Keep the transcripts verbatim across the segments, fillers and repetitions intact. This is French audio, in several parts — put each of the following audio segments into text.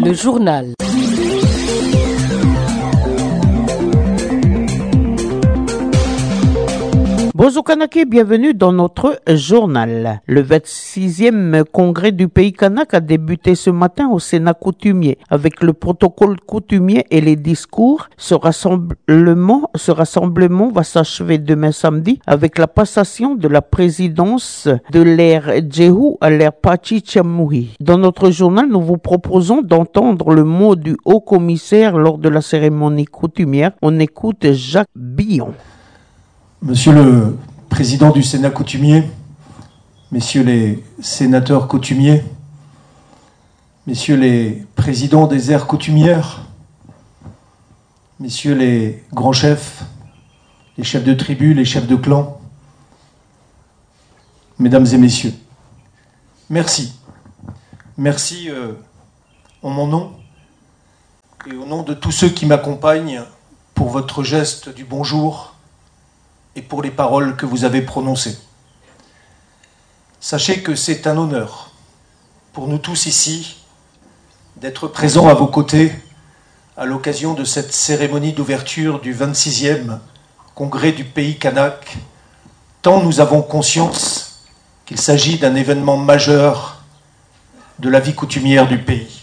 Le journal. Bonjour Kanake, bienvenue dans notre journal. Le vingt-sixième congrès du pays kanak a débuté ce matin au Sénat coutumier. Avec le protocole coutumier et les discours, ce rassemblement, ce rassemblement va s'achever demain samedi avec la passation de la présidence de l'ère Djehu à l'ère Pachi Chamouhi. Dans notre journal, nous vous proposons d'entendre le mot du haut commissaire lors de la cérémonie coutumière. On écoute Jacques Billon. Monsieur le Président du Sénat coutumier, Messieurs les sénateurs coutumiers, Messieurs les présidents des aires coutumières, Messieurs les grands chefs, les chefs de tribu, les chefs de clan, Mesdames et Messieurs, merci. Merci euh, en mon nom et au nom de tous ceux qui m'accompagnent pour votre geste du bonjour et pour les paroles que vous avez prononcées. Sachez que c'est un honneur pour nous tous ici d'être présents à vos côtés à l'occasion de cette cérémonie d'ouverture du vingt-sixième congrès du pays kanak, tant nous avons conscience qu'il s'agit d'un événement majeur de la vie coutumière du pays.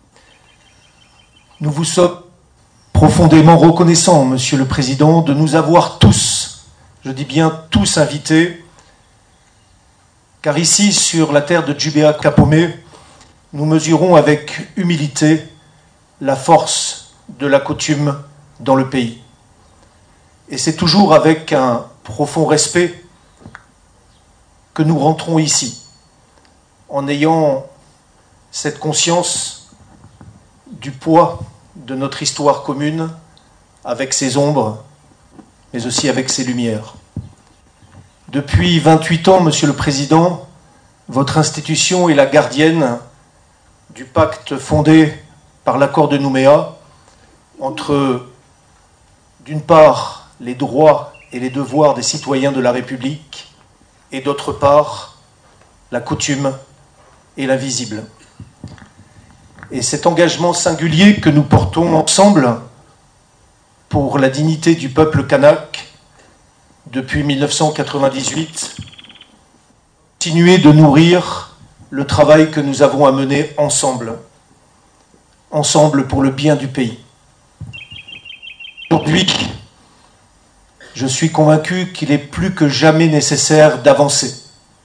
Nous vous sommes profondément reconnaissants, Monsieur le Président, de nous avoir tous, je dis bien tous invités, car ici, sur la terre de Djubéa Kapomé, nous mesurons avec humilité la force de la coutume dans le pays. Et c'est toujours avec un profond respect que nous rentrons ici, en ayant cette conscience du poids de notre histoire commune, avec ses ombres, mais aussi avec ses lumières. Depuis vingt-huit ans, Monsieur le Président, votre institution est la gardienne du pacte fondé par l'accord de Nouméa entre, d'une part, les droits et les devoirs des citoyens de la République et, d'autre part, la coutume et l'invisible. Et cet engagement singulier que nous portons ensemble pour la dignité du peuple kanak depuis mille neuf cent quatre-vingt-dix-huit, continuer de nourrir le travail que nous avons à mener ensemble, ensemble pour le bien du pays. Aujourd'hui, je suis convaincu qu'il est plus que jamais nécessaire d'avancer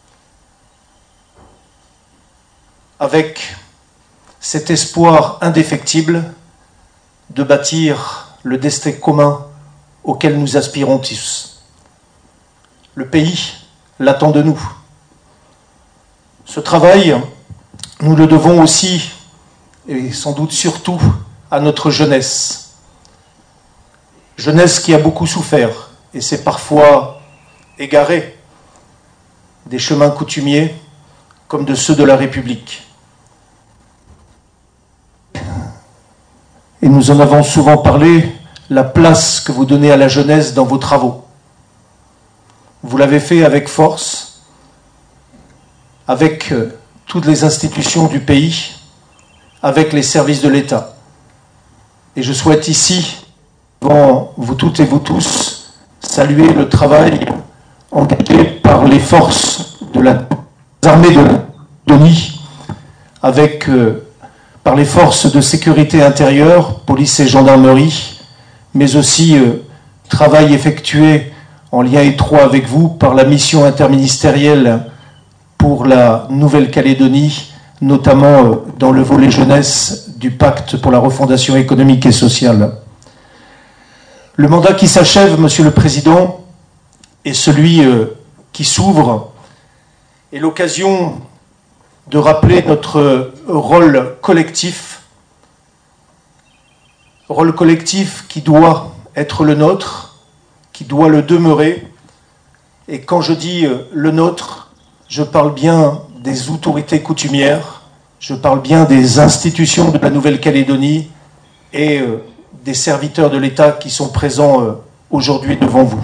avec cet espoir indéfectible de bâtir le destin commun auquel nous aspirons tous. Le pays l'attend de nous. Ce travail, nous le devons aussi, et sans doute surtout, à notre jeunesse. Jeunesse qui a beaucoup souffert, et s'est parfois égarée des chemins coutumiers comme de ceux de la République. Et nous en avons souvent parlé, la place que vous donnez à la jeunesse dans vos travaux. Vous l'avez fait avec force, avec toutes les institutions du pays, avec les services de l'État. Et je souhaite ici, devant vous toutes et vous tous, saluer le travail engagé par les forces de la armée de l'Estonie, avec euh, par les forces de sécurité intérieure, police et gendarmerie, mais aussi euh, travail effectué en lien étroit avec vous par la mission interministérielle pour la Nouvelle-Calédonie, notamment euh, dans le volet jeunesse du pacte pour la refondation économique et sociale. Le mandat qui s'achève, Monsieur le Président, et celui euh, qui s'ouvre est l'occasion de rappeler notre rôle collectif, rôle collectif qui doit être le nôtre, qui doit le demeurer. Et quand je dis le nôtre, je parle bien des autorités coutumières, je parle bien des institutions de la Nouvelle-Calédonie et des serviteurs de l'État qui sont présents aujourd'hui devant vous.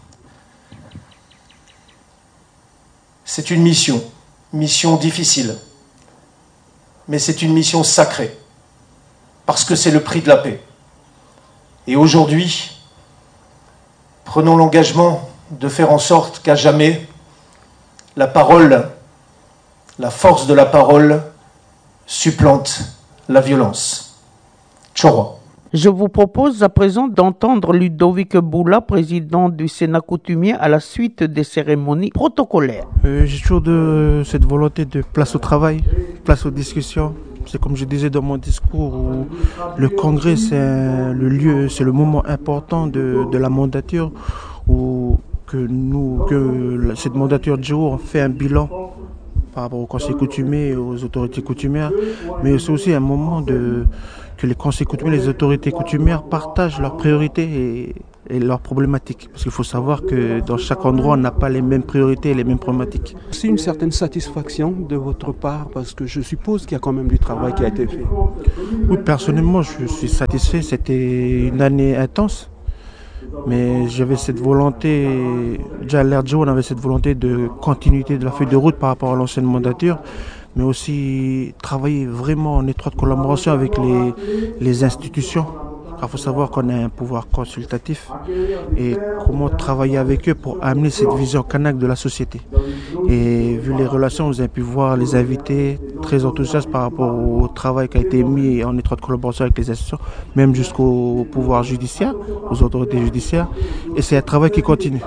C'est une mission, mission difficile, mais c'est une mission sacrée. parce que c'est le prix de la paix. Et aujourd'hui, prenons l'engagement de faire en sorte qu'à jamais, la parole, la force de la parole supplante la violence. Tchorwa. Je vous propose à présent d'entendre Ludovic Boula, président du Sénat coutumier, à la suite des cérémonies protocolaires. Euh, J'ai toujours de, cette volonté de place au travail, place aux discussions. C'est comme je disais dans mon discours, où le congrès c'est le lieu, c'est le moment important de, de la mandature, où que nous, que cette mandature de jour fait un bilan par rapport au conseil coutumier et aux autorités coutumières, mais c'est aussi un moment de, que les conseils coutumiers, les autorités coutumières partagent leurs priorités et, et leurs problématiques. Parce qu'il faut savoir que dans chaque endroit, on n'a pas les mêmes priorités et les mêmes problématiques. C'est une certaine satisfaction de votre part, parce que je suppose qu'il y a quand même du travail qui a été fait. Oui, personnellement, je suis satisfait. C'était une année intense. Mais j'avais cette volonté, déjà à l'ère de jour, on avait cette volonté de continuité de la feuille de route par rapport à l'ancienne mandature, mais aussi travailler vraiment en étroite collaboration avec les, les institutions. Il faut savoir qu'on a un pouvoir consultatif et comment travailler avec eux pour amener cette vision kanak de la société. Et vu les relations, vous avez pu voir les invités très enthousiastes par rapport au travail qui a été mis en étroite collaboration avec les institutions, même jusqu'au pouvoir judiciaire, aux autorités judiciaires. Et c'est un travail qui continue.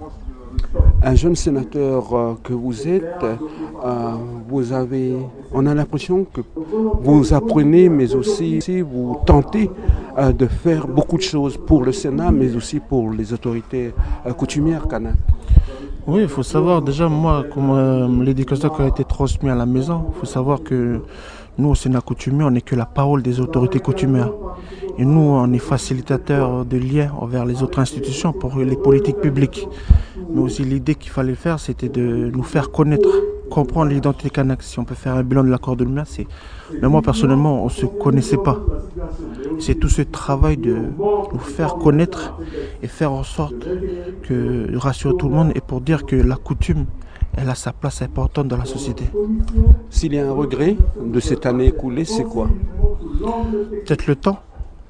Un jeune sénateur euh, que vous êtes, euh, vous avez, on a l'impression que vous apprenez, mais aussi vous tentez euh, de faire beaucoup de choses pour le Sénat, mais aussi pour les autorités euh, coutumières kanak. Oui, il faut savoir déjà, moi, comme euh, l'éducation qui a été transmise à la maison, il faut savoir que nous, au Sénat coutumier, on n'est que la parole des autorités coutumières. Et nous, on est facilitateurs de liens envers les autres institutions pour les politiques publiques. Mais aussi l'idée qu'il fallait faire, c'était de nous faire connaître, comprendre l'identité kanak. Si on peut faire un bilan de l'accord de lumière, c'est... Mais moi, personnellement, on ne se connaissait pas. C'est tout ce travail de nous faire connaître et faire en sorte que rassurer tout le monde et pour dire que la coutume, elle a sa place importante dans la société. S'il y a un regret de cette année écoulée, c'est quoi? Peut-être le temps,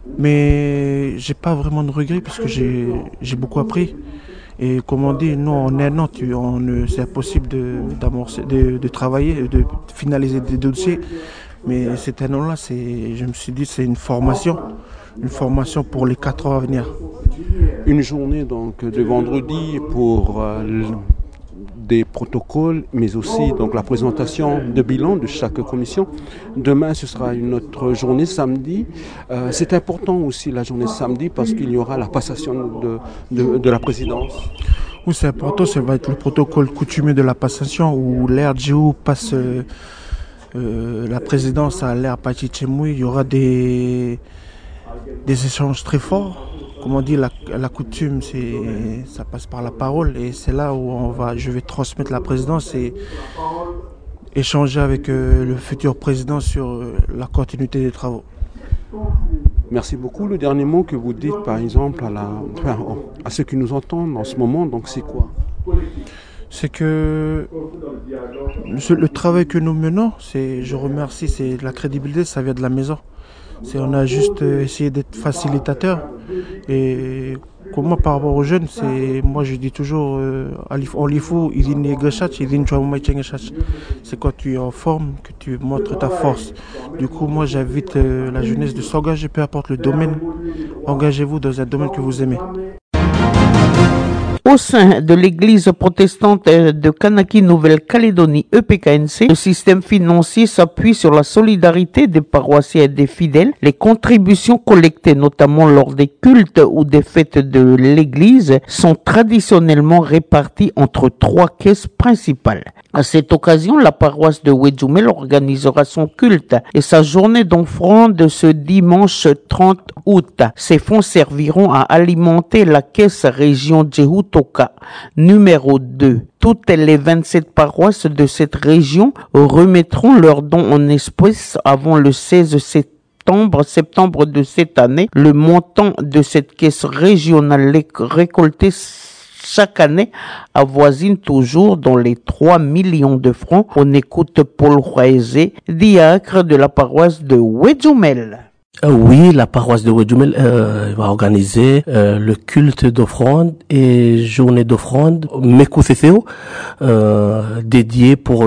mais j'ai pas vraiment de regret parce que j'ai j'ai beaucoup appris. Et comme on dit, non, en un an, tu, on, c'est impossible de, d'amorcer, de, de travailler, de finaliser des dossiers. Mais cette année-là, c'est, je me suis dit, c'est une formation, une formation pour les quatre ans à venir. Une journée donc de vendredi pour euh, des protocoles, mais aussi donc la présentation de bilan de chaque commission. Demain, ce sera une autre journée, samedi. Euh, c'est important aussi la journée samedi parce qu'il y aura la passation de, de, de la présidence. Oui, c'est important, ça va être le protocole coutumier de la passation où l'R G O passe euh, euh, la présidence à l'R Pachichemoui. Il y aura des, des échanges très forts. Comme on dit, la, la coutume, c'est, ça passe par la parole et c'est là où on va, je vais transmettre la présidence et échanger avec euh, le futur président sur euh, la continuité des travaux. Merci beaucoup. Le dernier mot que vous dites, par exemple, à, la, enfin, à ceux qui nous entendent en ce moment, donc c'est quoi? C'est que le travail que nous menons, c'est, je remercie, c'est la crédibilité, ça vient de la maison. C'est, on a juste essayé d'être facilitateur. Et comme moi, par rapport aux jeunes, c'est, moi je dis toujours, euh, c'est quand tu es en forme que tu montres ta force. Du coup, moi j'invite euh, la jeunesse de s'engager, peu importe le domaine. Engagez-vous dans un domaine que vous aimez. Au sein de l'église protestante de Kanaki Nouvelle-Calédonie E P K N C, le système financier s'appuie sur la solidarité des paroissiens et des fidèles. Les contributions collectées, notamment lors des cultes ou des fêtes de l'église, sont traditionnellement réparties entre trois caisses principales. À cette occasion, la paroisse de Wedjoumel organisera son culte et sa journée d'offrande ce dimanche trente août. Ces fonds serviront à alimenter la caisse région Djehutoka numéro deux. Toutes les vingt-sept paroisses de cette région remettront leurs dons en espèces avant le seize septembre. septembre de cette année. Le montant de cette caisse régionale récoltée chaque année avoisine toujours dans les trois millions de francs. On écoute Paul Roisé, diacre de la paroisse de Wedjoumel. Euh, oui, la paroisse de Wedjoumel euh, va organiser euh, le culte d'offrande et journée d'offrande Mekouthefeo euh, dédié pour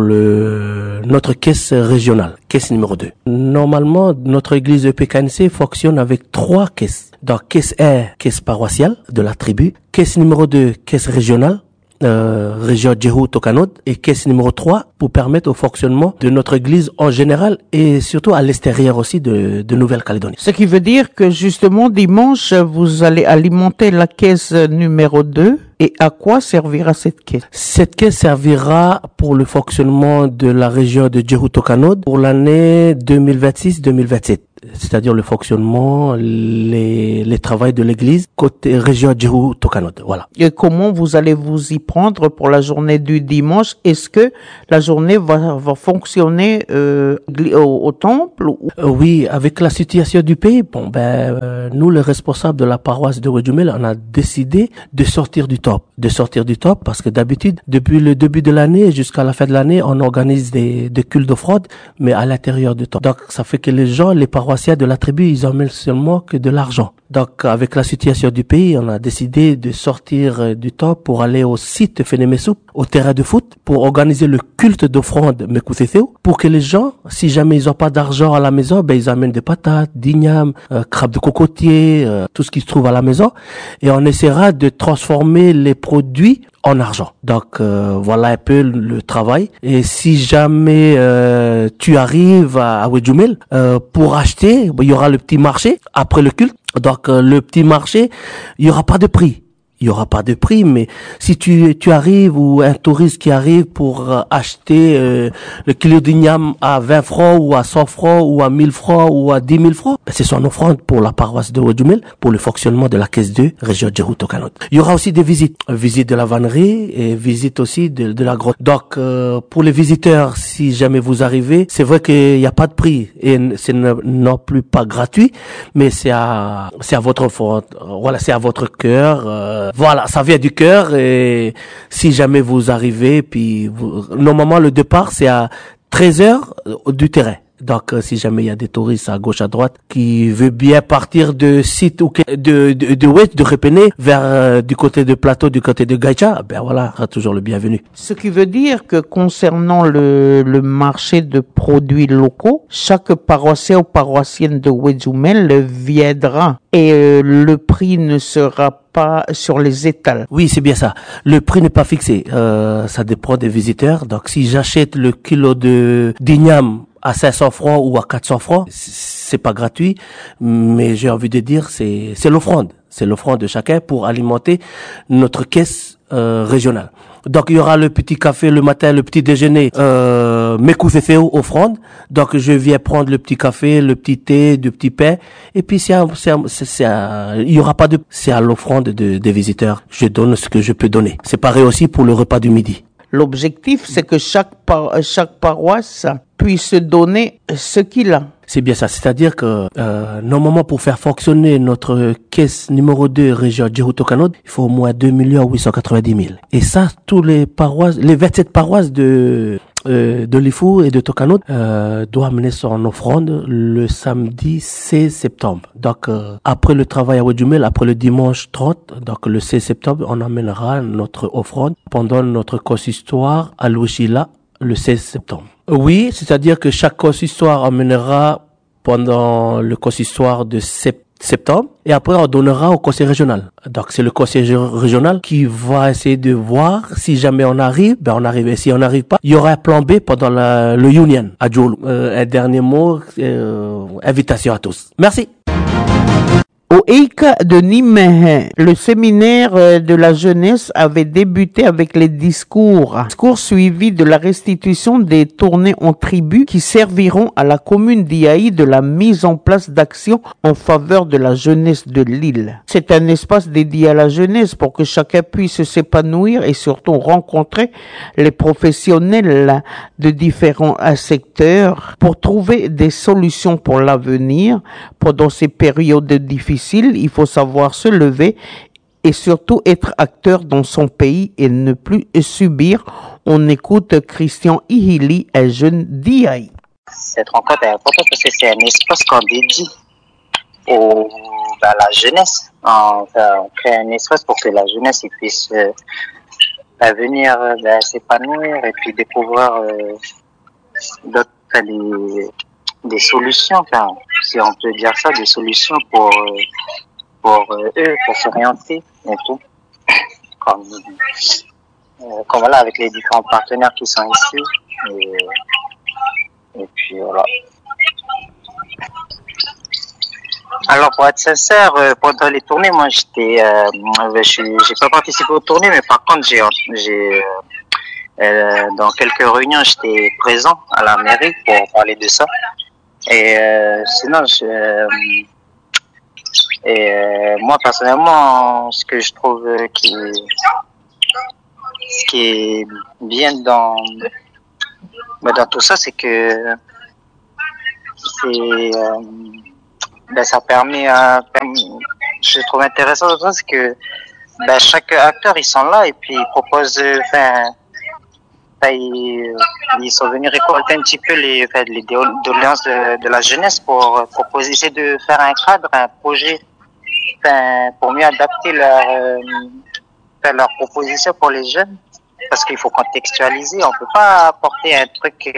le notre caisse régionale, caisse numéro deux. Normalement, notre église E P K N C fonctionne avec trois caisses. Donc, caisse un, caisse paroissiale de la tribu, caisse numéro deux, caisse régionale, Euh, région Djehou Tokanod, et caisse numéro trois pour permettre au fonctionnement de notre église en général et surtout à l'extérieur aussi de, de Nouvelle-Calédonie. Ce qui veut dire que justement dimanche, vous allez alimenter la caisse numéro deux. Et à quoi servira cette caisse? Cette caisse servira pour le fonctionnement de la région de Djehou Tokanod pour l'année deux mille vingt-six deux mille vingt-sept. C'est-à-dire le fonctionnement, les, les travaux de l'église côté région Djehou Tokanod. Voilà. Et comment vous allez vous y prendre pour la journée du dimanche? Est-ce que la journée va, va fonctionner euh, au, au temple ou... euh, Oui, avec la situation du pays, bon ben euh, nous les responsables de la paroisse de Wedjoumel, on a décidé de sortir du top, de sortir du top parce que d'habitude depuis le début de l'année jusqu'à la fin de l'année, on organise des, des cultes d'offrande, mais à l'intérieur du top. Donc ça fait que les gens, les paroissiens de la tribu, ils emmènent seulement que de l'argent. Donc, avec la situation du pays, on a décidé de sortir du top pour aller au site Fenemesou, au terrain de foot, pour organiser le culte d'offrande Mekouthefeo, pour que les gens, si jamais ils ont pas d'argent à la maison, ben ils amènent des patates, d'igname, euh, crabes de cocotier, euh, tout ce qui se trouve à la maison, et on essaiera de transformer les produits en argent. Donc euh, voilà un peu le travail. Et si jamais euh, tu arrives à, à Wedjoumel euh, pour acheter, il y aura le petit marché après le culte. Donc euh, le petit marché, il y aura pas de prix. Il y aura pas de prix, mais si tu tu arrives ou un touriste qui arrive pour euh, acheter euh, le kilo d'igname à vingt francs ou à cent francs ou à mille francs ou à dix mille francs, ben c'est son offrande pour la paroisse de Wedjoumel, pour le fonctionnement de la caisse deux, région Djehou Tokanod. Il y aura aussi des visites, visite de la vannerie et visite aussi de, de la grotte. Donc euh, pour les visiteurs, si jamais vous arrivez, c'est vrai qu'il n'y a pas de prix et c'est non plus pas gratuit, mais c'est à c'est à votre voilà, c'est à votre cœur. Euh, Voilà, ça vient du cœur et si jamais vous arrivez, puis vous, normalement le départ c'est à treize heures du terrain. Donc, euh, si jamais il y a des touristes à gauche, à droite, qui veulent bien partir de site ou de de de Ouest, de Repéné, vers euh, du côté de Plateau, du côté de Gaïcha, ben voilà, sera toujours le bienvenu. Ce qui veut dire que concernant le le marché de produits locaux, chaque paroissien ou paroissienne de Wedjoumel viendra et euh, le prix ne sera pas sur les étals. Oui, c'est bien ça. Le prix n'est pas fixé. Euh, ça dépend des visiteurs. Donc, si j'achète le kilo de d'igname à cinq cents francs ou à quatre cents francs, c'est pas gratuit, mais j'ai envie de dire c'est c'est l'offrande, c'est l'offrande de chacun pour alimenter notre caisse euh, régionale. Donc il y aura le petit café le matin, le petit déjeuner, euh, Mekouthefeo offrande. Donc je viens prendre le petit café, le petit thé, le petit pain, et puis c'est c'est c'est il y aura pas de c'est à l'offrande de, des visiteurs. Je donne ce que je peux donner. C'est pareil aussi pour le repas du midi. L'objectif, c'est que chaque par, chaque paroisse puisse donner ce qu'il a. C'est bien ça, c'est-à-dire que euh, normalement pour faire fonctionner notre caisse numéro deux région Djehou Tokanod, il faut au moins deux millions huit cent quatre-vingt-dix mille. Et ça, tous les paroisses, les vingt-sept paroisses de euh, de Lifou et de Tokanod euh, doivent amener son offrande le samedi seize septembre. Donc euh, après le travail à Wedjoumel, après le dimanche trente, donc le seize septembre, on amènera notre offrande pendant notre consistoire à Louchila le seize septembre. Oui, c'est-à-dire que chaque consistoire amènera pendant le consistoire de septembre et après on donnera au conseil régional. Donc c'est le conseil régional qui va essayer de voir si jamais on arrive, ben on arrive. Et si on n'arrive pas, il y aura un plan B pendant la, le Union à Djolo. Euh, un dernier mot, euh, invitation à tous. Merci. Au E I C A de Nîmes, le séminaire de la jeunesse avait débuté avec les discours. Discours suivis de la restitution des tournées en tribu qui serviront à la commune d'Iaï de la mise en place d'actions en faveur de la jeunesse de l'île. C'est un espace dédié à la jeunesse pour que chacun puisse s'épanouir et surtout rencontrer les professionnels de différents secteurs pour trouver des solutions pour l'avenir pendant ces périodes difficiles. Il faut savoir se lever et surtout être acteur dans son pays et ne plus subir. On écoute Christian Ihili, un jeune d'I A I. Cette rencontre est importante parce que c'est un espace qu'on dédie au, bah, à la jeunesse. On, on crée un espace pour que la jeunesse puisse euh, bah, venir euh, bah, s'épanouir et puis découvrir euh, d'autres, des, des solutions, enfin, si on peut dire ça, des solutions pour, euh, pour euh, eux, pour s'orienter et tout. Comme, euh, comme voilà, avec les différents partenaires qui sont ici. Et, et puis voilà. Alors pour être sincère, euh, pendant les tournées, moi j'étais, euh, je j'ai pas participé aux tournées, mais par contre j'ai, j'ai euh, dans quelques réunions j'étais présent à la mairie pour parler de ça. Et euh, sinon, je, euh, et euh, moi personnellement, ce que je trouve qui, ce qui est bien dans, dans tout ça, c'est que c'est euh, ben, ça permet, euh, je trouve intéressant de ça, c'est que ben, chaque acteur ils sont là et puis ils proposent, enfin, ils, ils sont venus récolter un petit peu les, enfin, les doléances de, de la jeunesse pour proposer, essayer de faire un cadre, un projet, enfin, pour mieux adapter leur, euh, enfin, leur proposition pour les jeunes, parce qu'il faut contextualiser, on peut pas apporter un truc qui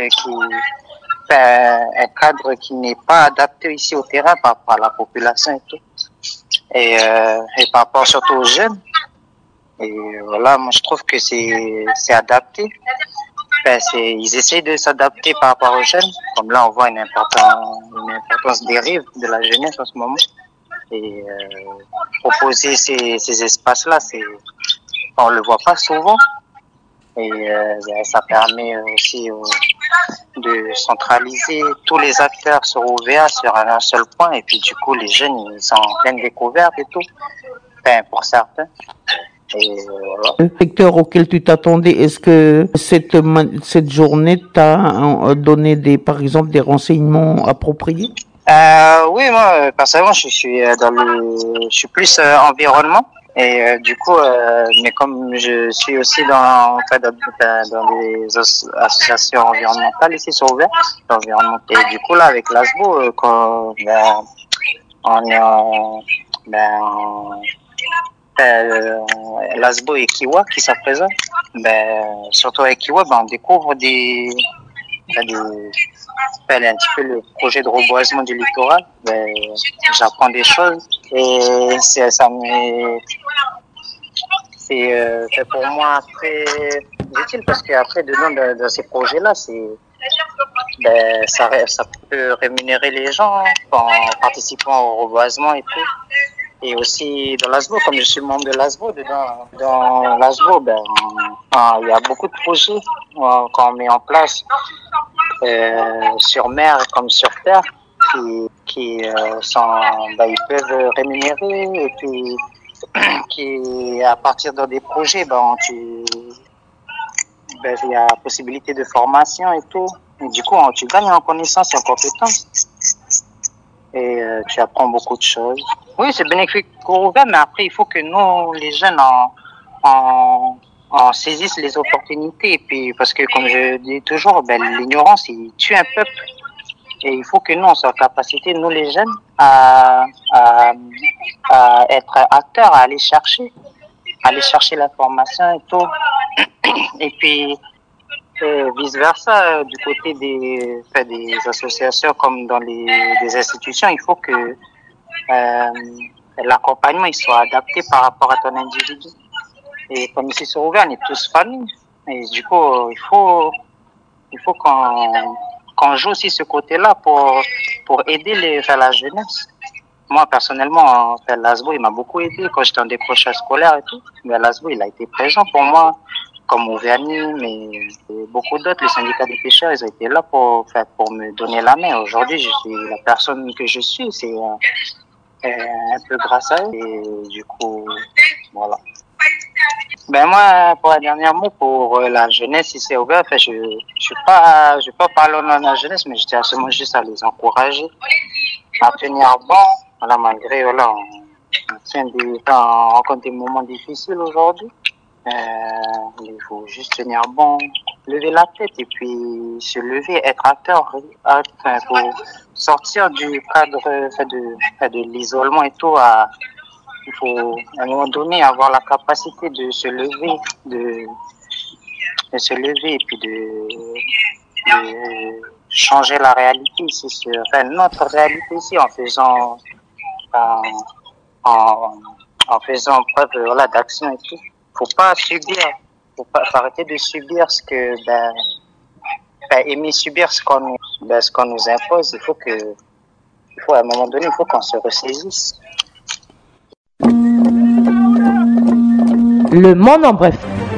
un cadre qui n'est pas adapté ici au terrain par rapport à la population et tout. Et, euh, et par rapport surtout aux jeunes. Et voilà, moi je trouve que c'est, c'est adapté. Enfin, c'est, ils essayent de s'adapter par rapport aux jeunes. Comme là, on voit une importance, une importance dérive de la jeunesse en ce moment. Et euh, proposer ces, ces espaces-là, c'est, on le voit pas souvent. Et euh, ça permet aussi euh, de centraliser tous les acteurs sur O V A sur un seul point, et puis du coup les jeunes ils sont en pleine découverte et tout, enfin pour certains. Et voilà. Le secteur auquel tu t'attendais, est-ce que cette, cette journée t'a donné des, par exemple des renseignements appropriés? euh, Oui, moi personnellement je suis dans le, je suis plus euh, environnement. Et euh, du coup, euh, mais comme je suis aussi dans, en fait, dans, dans des as- associations environnementales ici sur Ouvert, et du coup là avec l'A S B O, euh, quand ben, on est en, ben, en, euh, l'A S B O et Kiwa qui sont présents, ben, surtout avec Kiwa, ben, on découvre des, ben, des ben, un petit peu le projet de reboisement du littoral. Ben, j'apprends des choses et c'est, ça me c'est euh, pour moi très utile parce qu'après dedans de, de ces projets-là, c'est ben, ça, ça peut rémunérer les gens en participant au reboisement et tout. Et aussi dans l'A S B O, comme je suis membre de l'A S B O, dedans, dans l'A S B O, ben, il y a beaucoup de projets qu'on met en place euh, sur mer comme sur terre qui, qui euh, sont, ben, ils peuvent rémunérer et puis qui à partir de des projets, ben, tu, ben, il y a possibilité de formation et tout. Et du coup, tu gagnes en connaissances et en compétences. Et euh, tu apprends beaucoup de choses. Oui, c'est bénéfique pour eux, mais après, il faut que nous, les jeunes, en, en, en saisissent les opportunités. Et puis, parce que, comme je dis toujours, ben, l'ignorance, il tue un peuple. Et il faut que nous, on soit en capacité, nous les jeunes, à, à, à être acteurs, à aller chercher, à aller chercher l'information et tout. Et puis, euh, vice versa, du côté des, enfin, des associations comme dans les des institutions, il faut que euh, l'accompagnement il soit adapté par rapport à ton individu. Et comme ici sur Ouvert, on est tous familles. Et du coup, il faut, il faut qu'on qu'on joue aussi ce côté-là pour, pour aider les, enfin, la jeunesse. Moi, personnellement, enfin, l'A S B O, il m'a beaucoup aidé quand j'étais en décrochage scolaire et tout. Mais l'A S B O, il a été présent pour moi, comme Auvergne, mais beaucoup d'autres, les syndicats des pêcheurs, ils ont été là pour, enfin, pour me donner la main. Aujourd'hui, je suis la personne que je suis, c'est euh, un peu grâce à eux. Et du coup, voilà. Ben moi, pour un dernier mot, pour euh, la jeunesse ici au Ouvert, enfin, je je suis pas, je vais pas parler au nom de la jeunesse, mais je tiens seulement juste à les encourager à tenir bon. Voilà, malgré voilà, on, on tient des, enfin, on rencontre des moments difficiles aujourd'hui. Euh, il faut juste tenir bon, lever la tête et puis se lever, être acteur, enfin, pour sortir du cadre enfin, de, enfin, de l'isolement et tout. À, il faut à un moment donné avoir la capacité de se lever, de, de se lever et puis de, de changer la réalité ici, sur, enfin, notre réalité ici en faisant en, en, en faisant preuve voilà, d'action et tout. Faut pas subir, faut pas faut arrêter de subir ce que ben, ben aimer subir ce qu'on nous ben, ce qu'on nous impose. Il faut que il faut à un moment donné il faut qu'on se ressaisisse. Le monde en bref.